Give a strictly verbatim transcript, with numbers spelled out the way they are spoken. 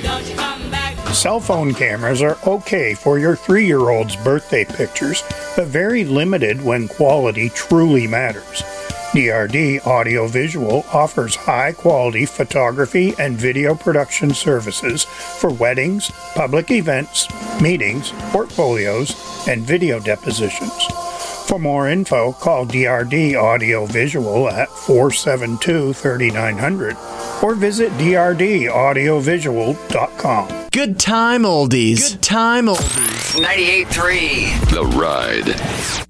Cell phone cameras are okay for your three-year-old's birthday pictures, but very limited when quality truly matters. D R D Audiovisual offers high-quality photography and video production services for weddings, public events, meetings, portfolios, and video depositions. For more info, call D R D Audiovisual at four seven two, three nine zero zero or visit d r d audiovisual dot com. Good time oldies. Good time oldies. ninety-eight point three The Ride.